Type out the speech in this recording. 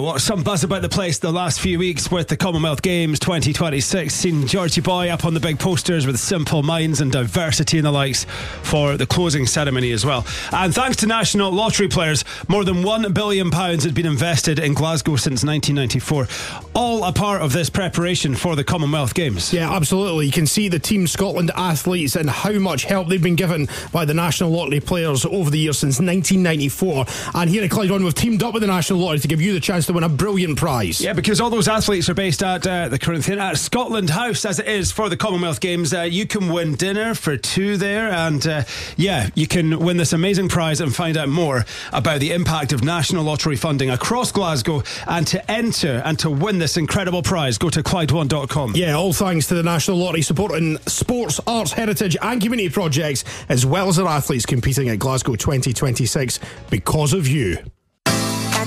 Well, some buzz about the place the last few weeks with the Commonwealth Games 2026. Seen Georgie Boy up on the big posters with Simple Minds and Diversity and the likes for the closing ceremony as well. And thanks to National Lottery players, more than £1 billion had been invested in Glasgow since 1994. All a part of this preparation for the Commonwealth Games. Yeah, absolutely. You can see the Team Scotland athletes and how much help they've been given by the National Lottery players over the years since 1994. And here at Clyde One, we've teamed up with the National Lottery to give you the chance to win a brilliant prize. Yeah, because all those athletes are based at the Corinthian, at Scotland House, as it is for the Commonwealth Games. You can win dinner for two there, and you can win this amazing prize and find out more about the impact of National Lottery funding across Glasgow. And to enter and to win this incredible prize, go to Clyde1.com. Yeah, all thanks to the National Lottery supporting sports, arts, heritage and community projects, as well as our athletes competing at Glasgow 2026 because of you.